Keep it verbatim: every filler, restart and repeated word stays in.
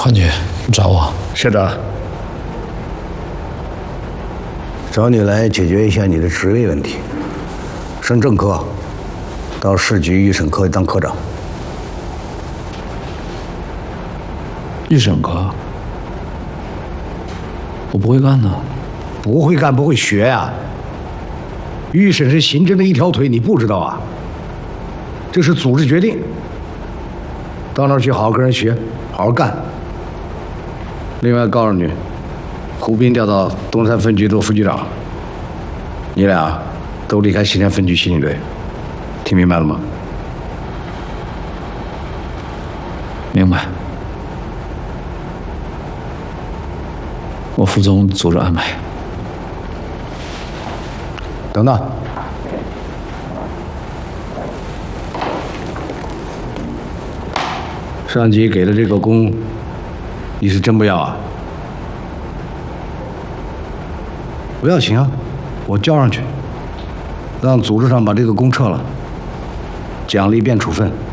韩局，你找我？ 是的。 找你来解决一下你的职位问题。升正科，到市局预审科当科长。 预审科？我不会干呢。 不会干不会学呀、啊。预审是刑侦的一条腿，你不知道啊？这是组织决定。到那儿去好好跟人学，好好干。另外告诉你，胡斌调到东山分局做副局长，你俩都离开西山分局刑警队，听明白了吗？ 明白。我服从组织安排。 等等。上级给的这个工，你是真不要啊？不要行啊，我交上去，让组织上把这个工撤了，奖励变处分。